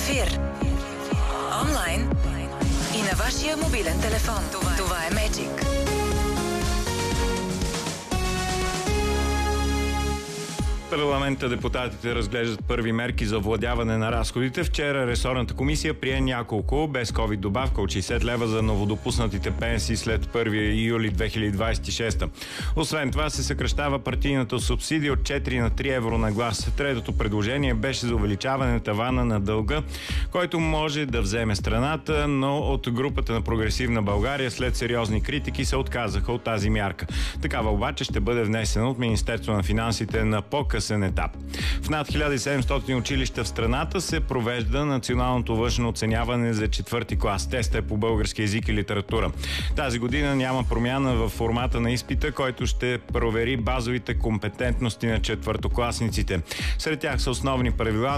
ефир. Онлайн и на вашия мобилен телефон. Това е Magic. Парламента депутатите разглеждат първи мерки за овладяване на разходите. Вчера ресорната комисия прие няколко без ковид добавка от 60 лева за новодопуснатите пенсии след 1 юли 2026. Освен това се съкращава партийната субсидия от 4 на 3 евро на глас. Третото предложение беше за увеличаване на тавана на дълга, който може да вземе страната, но от групата на Прогресивна България след сериозни критики се отказаха от тази мярка. Такава обаче ще бъде внесена от Министерство на финансите на по-късен етап. В над 1700 училища в страната се провежда националното външно оценяване за 4-ти клас. Тестът е по български език и литература. Тази година няма промяна в формата на изпита, който ще провери базовите компетентности на четвъртокласниците. Сред тях са основни правила